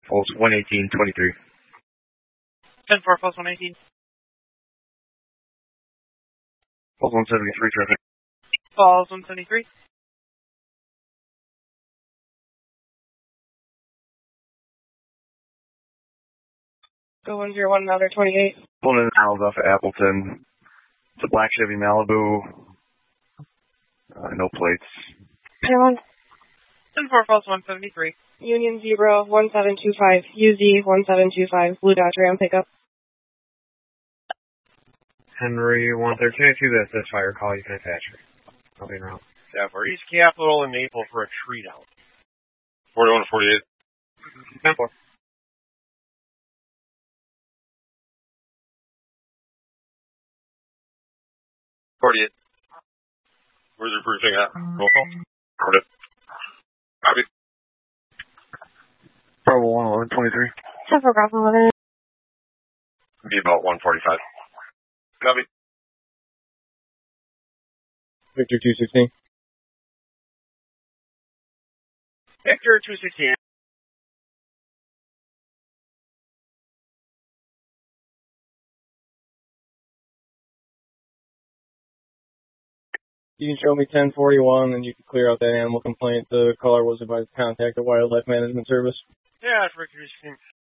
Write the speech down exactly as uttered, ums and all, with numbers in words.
Falls one eighteen twenty-three. ten four, Falls one eighteen. Falls one seventy-three traffic. Falls one seventy-three. Go one zero one, another twenty-eight. Pulling in miles off of Appleton. It's a black Chevy Malibu. Uh, no plates. Pound. ten four, Falls one seventy-three. Union Zebra one seven two five. U Z one seven two five. Blue Dodge Ram pickup. Henry one thirteen. I see that says fire call. You can attach her. Nothing wrong. Yeah, for East Capitol and Maple for a treat out. forty-one to forty-eight. ten four. forty-eight. Where's your briefing at? Roll call. Got it. Copy. Bravo one eleven twenty-three. ten four, Bravo eleven. Be about one forty-five. Copy. Victor two sixteen. Victor two sixteen. You can show me ten forty-one and you can clear out that animal complaint. The caller was advised to contact the Wildlife Management Service. Yeah, it's Victor two sixteen.